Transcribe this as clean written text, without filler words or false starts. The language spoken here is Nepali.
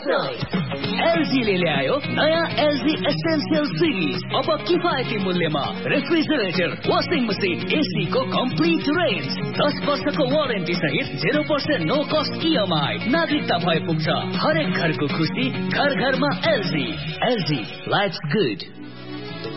एलजी ले ल्यायो नयाँ एलजी एसेन्शियल सिरिज। अब किफायती मूल्यमा रेफ्रिजरेटर, वाशिङ मसिन, एसी को कम्प्लिट रेन्ज, 10 वर्षको वारेन्टी सहित 0% नो कस्ट इएमआई। नागरिकता भए पुग्छ हरेक घरको खुसी, घर घरमा एलजी। LG lives good.